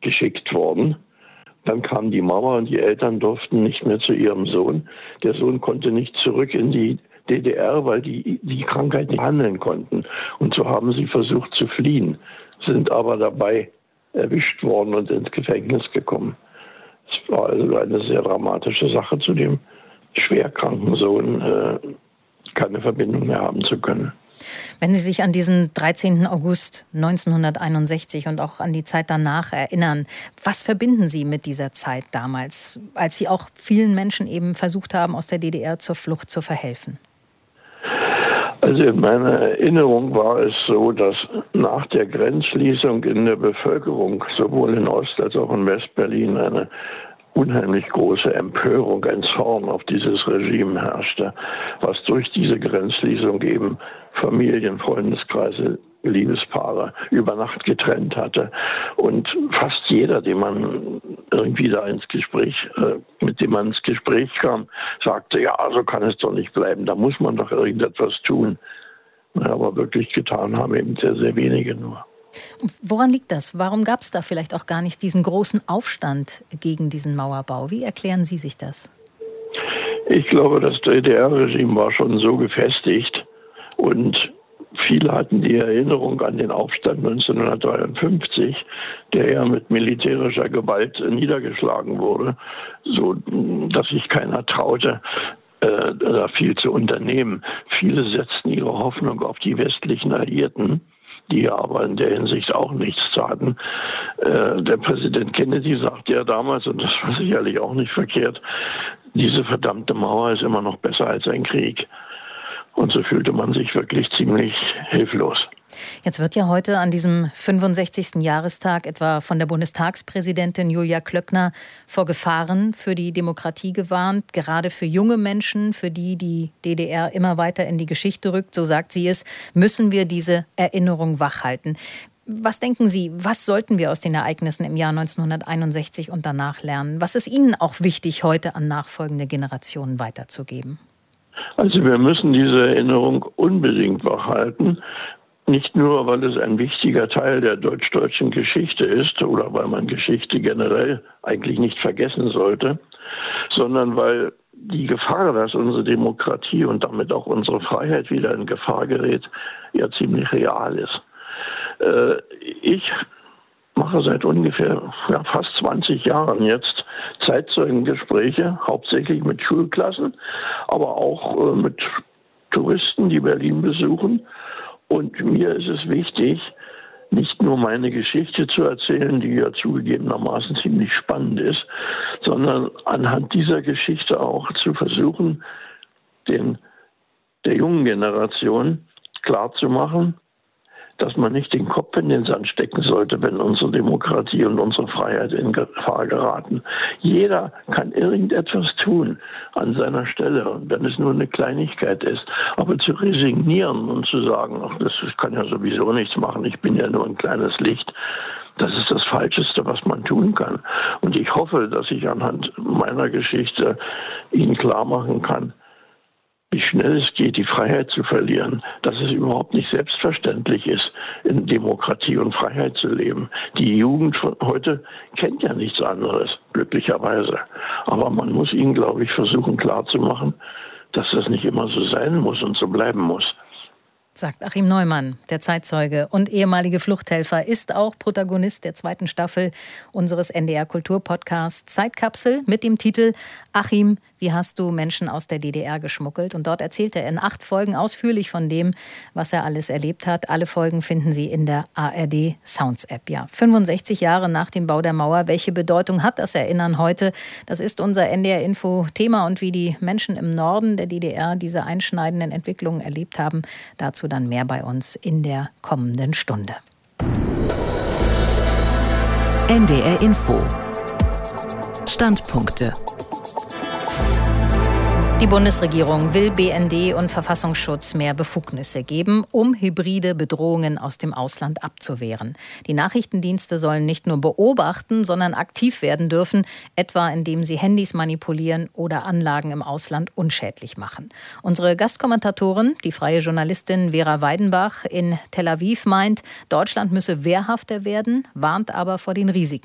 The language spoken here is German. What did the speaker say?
geschickt worden. Dann kam die Mauer und die Eltern durften nicht mehr zu ihrem Sohn. Der Sohn konnte nicht zurück in die DDR, weil die Krankheit nicht behandeln konnten. Und so haben sie versucht zu fliehen, sind aber dabei erwischt worden und ins Gefängnis gekommen. Es war also eine sehr dramatische Sache, zu dem schwerkranken Sohn keine Verbindung mehr haben zu können. Wenn Sie sich an diesen 13. August 1961 und auch an die Zeit danach erinnern, was verbinden Sie mit dieser Zeit damals, als Sie auch vielen Menschen eben versucht haben, aus der DDR zur Flucht zu verhelfen? Also in meiner Erinnerung war es so, dass nach der Grenzschließung in der Bevölkerung, sowohl in Ost- als auch in Westberlin, eine unheimlich große Empörung, ein Zorn auf dieses Regime herrschte, was durch diese Grenzschließung eben Familien, Freundeskreise, Liebespaare über Nacht getrennt hatte. Und fast jeder, den man irgendwie da mit dem man ins Gespräch kam, sagte, ja, so kann es doch nicht bleiben, da muss man doch irgendetwas tun. Aber wirklich getan haben eben sehr, sehr wenige nur. Woran liegt das? Warum gab es da vielleicht auch gar nicht diesen großen Aufstand gegen diesen Mauerbau? Wie erklären Sie sich das? Ich glaube, das DDR-Regime war schon so gefestigt und viele hatten die Erinnerung an den Aufstand 1953, der ja mit militärischer Gewalt niedergeschlagen wurde, so dass sich keiner traute, da viel zu unternehmen. Viele setzten ihre Hoffnung auf die westlichen Alliierten, die ja aber in der Hinsicht auch nichts taten. Der Präsident Kennedy sagte ja damals, und das war sicherlich auch nicht verkehrt, diese verdammte Mauer ist immer noch besser als ein Krieg. Und so fühlte man sich wirklich ziemlich hilflos. Jetzt wird ja heute an diesem 65. Jahrestag etwa von der Bundestagspräsidentin Julia Klöckner vor Gefahren für die Demokratie gewarnt, gerade für junge Menschen, für die die DDR immer weiter in die Geschichte rückt, so sagt sie es, müssen wir diese Erinnerung wachhalten. Was denken Sie, was sollten wir aus den Ereignissen im Jahr 1961 und danach lernen? Was ist Ihnen auch wichtig, heute an nachfolgende Generationen weiterzugeben? Also wir müssen diese Erinnerung unbedingt wachhalten. Nicht nur, weil es ein wichtiger Teil der deutsch-deutschen Geschichte ist oder weil man Geschichte generell eigentlich nicht vergessen sollte, sondern weil die Gefahr, dass unsere Demokratie und damit auch unsere Freiheit wieder in Gefahr gerät, ja ziemlich real ist. Ich mache seit ungefähr fast 20 Jahren jetzt Zeitzeugengespräche, hauptsächlich mit Schulklassen, aber auch mit Touristen, die Berlin besuchen. Und mir ist es wichtig, nicht nur meine Geschichte zu erzählen, die ja zugegebenermaßen ziemlich spannend ist, sondern anhand dieser Geschichte auch zu versuchen, der jungen Generation klarzumachen, dass man nicht den Kopf in den Sand stecken sollte, wenn unsere Demokratie und unsere Freiheit in Gefahr geraten. Jeder kann irgendetwas tun an seiner Stelle, und wenn es nur eine Kleinigkeit ist. Aber zu resignieren und zu sagen, ach, das kann ja sowieso nichts machen, ich bin ja nur ein kleines Licht, das ist das Falscheste, was man tun kann. Und ich hoffe, dass ich anhand meiner Geschichte Ihnen klar machen kann, wie schnell es geht, die Freiheit zu verlieren, dass es überhaupt nicht selbstverständlich ist, in Demokratie und Freiheit zu leben. Die Jugend von heute kennt ja nichts anderes, glücklicherweise. Aber man muss ihnen, glaube ich, versuchen klarzumachen, dass das nicht immer so sein muss und so bleiben muss. Sagt Achim Neumann, der Zeitzeuge und ehemalige Fluchthelfer, ist auch Protagonist der 2. Staffel unseres NDR-Kultur-Podcasts Zeitkapsel mit dem Titel Achim, wie hast du Menschen aus der DDR geschmuggelt? Und dort erzählt er in 8 Folgen ausführlich von dem, was er alles erlebt hat. Alle Folgen finden Sie in der ARD Sounds App. Ja, 65 Jahre nach dem Bau der Mauer. Welche Bedeutung hat das Erinnern heute? Das ist unser NDR-Info-Thema. Und wie die Menschen im Norden der DDR diese einschneidenden Entwicklungen erlebt haben, dazu dann mehr bei uns in der kommenden Stunde. NDR Info. Standpunkte. Die Bundesregierung will BND und Verfassungsschutz mehr Befugnisse geben, um hybride Bedrohungen aus dem Ausland abzuwehren. Die Nachrichtendienste sollen nicht nur beobachten, sondern aktiv werden dürfen, etwa indem sie Handys manipulieren oder Anlagen im Ausland unschädlich machen. Unsere Gastkommentatorin, die freie Journalistin Vera Weidenbach in Tel Aviv, meint, Deutschland müsse wehrhafter werden, warnt aber vor den Risiken.